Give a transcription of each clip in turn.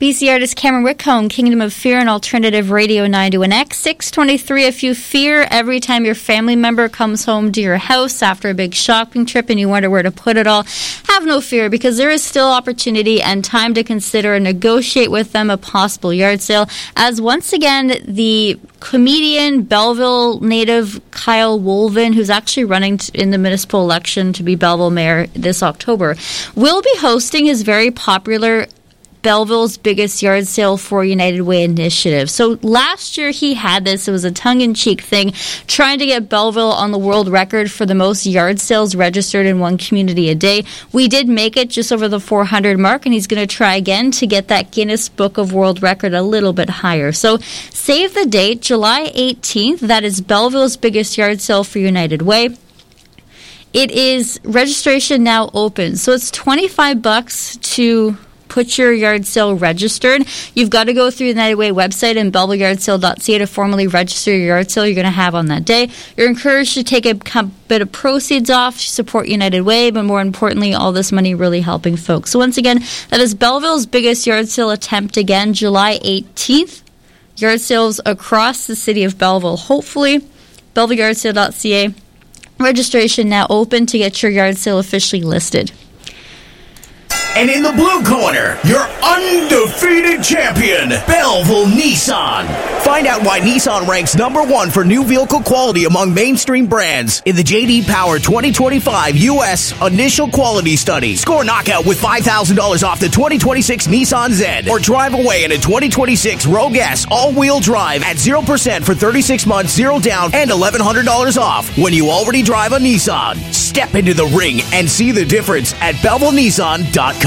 BC artist Cameron Whitcomb, Kingdom of Fear and Alternative Radio 91X. 623, if you fear every time your family member comes home to your house after a big shopping trip and you wonder where to put it all, have no fear, because there is still opportunity and time to consider and negotiate with them a possible yard sale, as once again the comedian, Belleville native Kyle Wolven, who's actually running in the municipal election to be Belleville mayor this October, will be hosting his very popular Belleville's Biggest Yard Sale for United Way initiative. So last year he had this. It was a tongue-in-cheek thing, trying to get Belleville on the world record for the most yard sales registered in one community a day. We did make it just over the 400 mark, and he's going to try again to get that Guinness Book of World Record a little bit higher. So save the date, July 18th. That is Belleville's Biggest Yard Sale for United Way. It is registration now open. So it's $25 to put your yard sale registered. You've got to go through the United Way website and BellevilleYardSale.ca to formally register your yard sale you're going to have on that day. You're encouraged to take a bit of proceeds off, support United Way, but more importantly, all this money really helping folks. So once again, that is Belleville's Biggest Yard Sale attempt again, July 18th. Yard sales across the city of Belleville, hopefully. BellevilleYardSale.ca. Registration now open to get your yard sale officially listed. And in the blue corner, your undefeated champion, Belleville Nissan. Find out why Nissan ranks #1 for new vehicle quality among mainstream brands in the J.D. Power 2025 U.S. Initial Quality Study. Score knockout with $5,000 off the 2026 Nissan Z, or drive away in a 2026 Rogue S all-wheel drive at 0% for 36 months, 0 down, and $1,100 off when you already drive a Nissan. Step into the ring and see the difference at BellevilleNissan.com.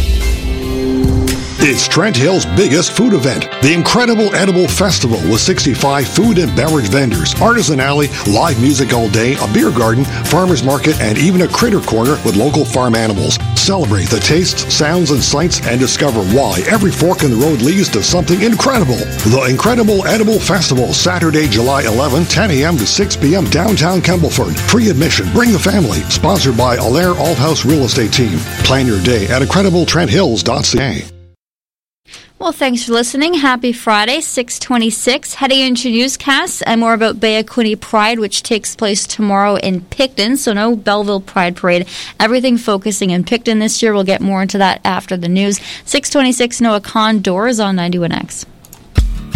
It's Trent Hill's biggest food event, the Incredible Edible Festival, with 65 food and beverage vendors, artisan alley, live music all day, a beer garden, farmers market, and even a critter corner with local farm animals. Celebrate the tastes, sounds, and sights, and discover why every fork in the road leads to something incredible. The Incredible Edible Festival, Saturday, July 11, 10 a.m. to 6 p.m. downtown Campbellford. Free admission. Bring the family. Sponsored by Allaire Althouse Real Estate Team. Plan your day at IncredibleTrentHills.ca. Well, thanks for listening. Happy Friday, 6:26. Heading into newscasts and more about Bay of Quinte Pride, which takes place tomorrow in Picton. So no Belleville Pride Parade. Everything focusing in Picton this year. We'll get more into that after the news. 6:26, Noah Khan, Doors on 91X.